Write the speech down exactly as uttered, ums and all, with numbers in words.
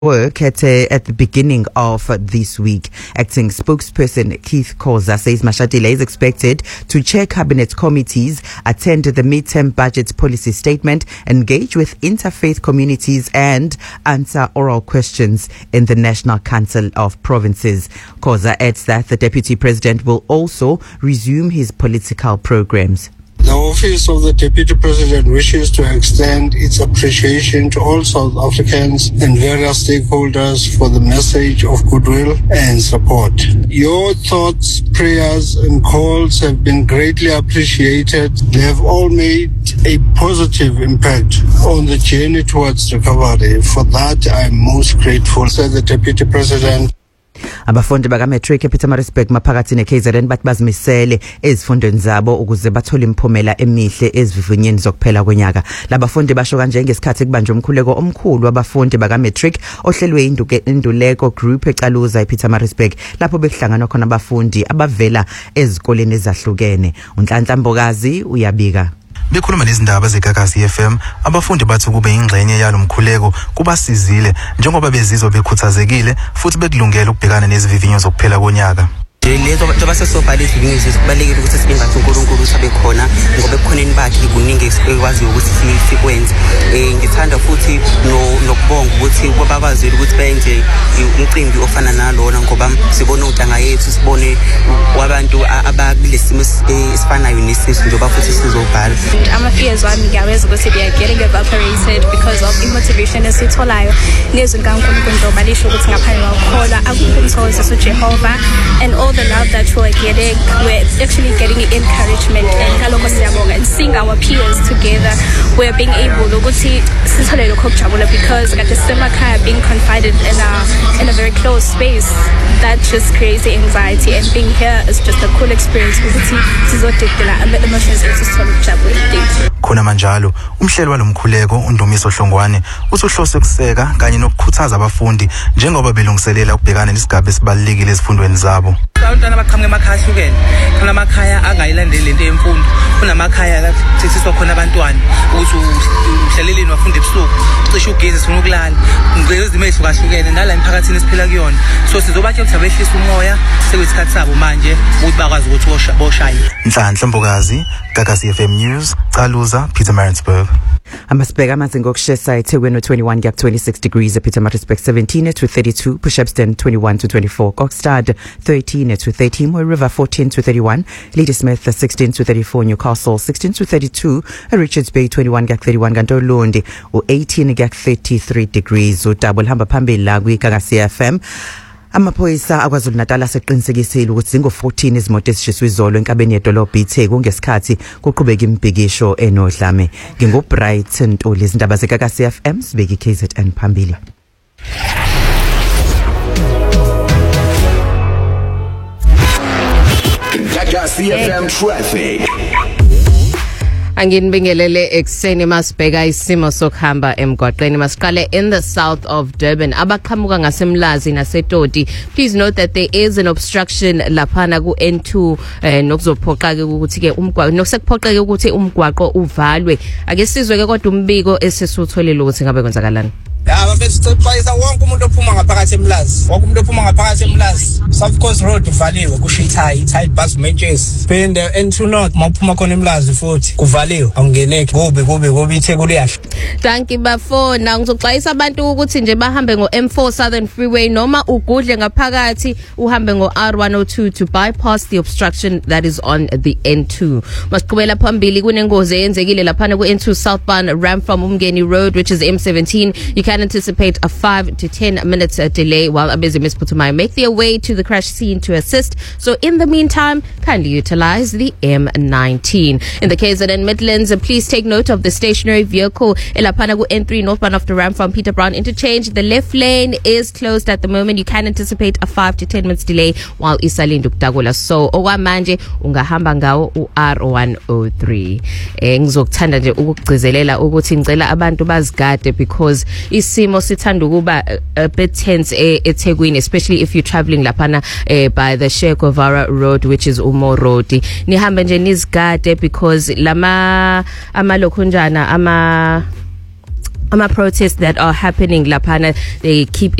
work at uh, at the beginning of uh, this week. Acting spokesperson Keith Khoza says Mashatile is expected to chair cabinet committees, attend the mid-term budget policy statement, engage with interfaith communities and answer oral questions in the National Council of Provinces. Khoza adds that the Deputy President will also resume his political programs. The Office of the Deputy President wishes to extend its appreciation to all South Africans and various stakeholders for the message of goodwill and support. Your thoughts, prayers and calls have been greatly appreciated. They have all made a positive impact on the journey towards recovery. For that, I am most grateful, said the Deputy President. Abafundi baka Matric ePietermaritzburg maphakathi neK Z N bathi bazimisele ezifundweni zabo ukuze bathole imphumela emihle ezivivinyeni zokuphela kwenyaka. Labafundi basho kanje ngesikhathi kubanjwe umkhuleko omkhulu wabafundi baka Matric ohlelwe induke induleko group eCaluza ePietermaritzburg lapho bekuhlangana khona abafundi abavela ezikoleni ezahlukene. uNhlanhla Mbokazi uyabika. Bekhuluma nezindaba zeGagasi F M, abafundi bathi kube ingxenye yalomkhuleko kubasizile njengoba bezizwa bekhuthazekile futhi bekulungela ukubhekana nezivivinyo zokuphela konyaka. Lezo njengoba sesobhala izivivinyo kubalekile ukuthi sibingathi uNkulunkulu usabe khona ngoba ekhoneni bakhe kuningi esikwazi ukuthi sikwenze. Eh ngithanda futhi nokubonga ukuthi kwabakwazi ukuthi benze umcimbi ofana nalona ngoba sibona untanga yethu sibone wabantu abakulesimo esifanayo nesizwe njengoba futhi sizobhala. Ama fears wami ngiyaweza ukuthi they are getting evaporated because of motivation esitholayo ngezwe kaNkulunkulu njengoba lisho ukuthi ngaphandle kwakholwa akukho umthokozo uJehova and all the love that we're getting, we're actually getting encouragement and seeing our peers together. We're being able to because being confided in a in a very close space, that just creates the anxiety, and being here is just a cool experience. Khona manjalo umhlelo walomkhuleko uNdumiso Hlongwane usuhlose ukuseka kanye nokukhuthaza abafundi njengoba belungiselela ukubhekana nesigaba esibalekile ezifundweni zabo. Abantwana baqhamuka emakhaya ahlukene, khona amakhaya angayilandeli lento yemfundo, kunamakhaya kuthethiswa khona abantwana ukuthi uhleleleni wafunde ebusuku, cishe ugeze sifuna ukulala, ngicela izimo ezihlukahlukene nala emphakathini esiphila kuyona. So sizobatshela ukuthi abehlisa umoya sekwesikhathi sabo manje ukuthi bakwazi ukuthi boshaye. Nhlanhla Mbokazi, Gagasi F M News, Caluza, Pietermaritzburg. Amasibheka amanzi ngokushesa eThekwini twenty-one kuya twenty-six degrees, ePietermaritzburg seventeen to thirty-two, Shepstone twenty-one to twenty-four, Kokstad thirteen to thirteen, Mooi River fourteen to thirty-one, Ladysmith sixteen to thirty-four, Newcastle sixteen to thirty-two, Richards Bay twenty-one kuya thirty-one, Gantolondi eighteen kuya thirty-three degrees. Udaba luhamba phambili la kwiGagasi F M. Amaphoyisa aKwaZulu Natal aseqinisekisile ukuthi zingo fourteen izimoto ezishiswe izolo enkabeni yedolobha iTheku ngesikhathi kuqhubeka imibhikisho eNodlame. NginguBright Ntuli, izindaba zeGagasi F M sibeke iK Z N phambili. Gagasi F M traffic. Anginibingelele ekseni masibheka isimo sokuhamba emgwaqeni. Masiqale in the south of Durban. Abaqhamuka ngasemlazi naseToti, please note that there is an obstruction laphana ku N two eh, nokuzophoqa ke ukuthi ke umgwaqo nokusekuphoqeke ukuthi umgwaqo uvalwe. Ake sizwe ke kodwa umbiko esesutholile ukuthi ngabe kwenzakalani. Yeah, besixwayisa wonke umuntu ophuma ngaphakathi emlazi. Wonke umuntu ophuma ngaphakathi emlazi. South Coast Road uvaliwe kusho iThai, iThai bus matches. Phinde N two North mawuphuma khona emlazi futhi kuvaliwe. Awungeneki kube kube kube iTheku liyasho. Thank you bafona. Ngizoxwayisa abantu ukuthi nje bahambe ngo M four Southern Freeway noma ugudle ngaphakathi uhambe ngo R one oh two to bypass the obstruction that is on the N two. Masiqhubela phambili kunengozi eyenzekile laphana ku N two southbound ramp from Umgeni Road, which is M seventeen. You can anticipate a five to ten minutes uh, delay while Abizimisi Phuthumai make their way to the crash scene to assist. So in the meantime, kindly utilize the M nineteen. In the K Z N Midlands, uh, please take note of the stationary vehicle elapana ku N three northbound of the ramp from Peter Brown interchange. The left lane is closed at the moment. You can anticipate a five to ten minutes delay while isalinda ukudagula. So okwamanje ungahamba ngawo u R one oh three. Eh ngizokuthanda nje ukugcizelela ukuthi ngicela abantu bazigade because isimo sithanda ukuba a bit tense eThekwini, especially if you're traveling lapana uh, by the Shekovara Road, which is Umo Road. Nihambe nje nizigade because lama amalokhunjana ama ama protests that are happening laphana, they keep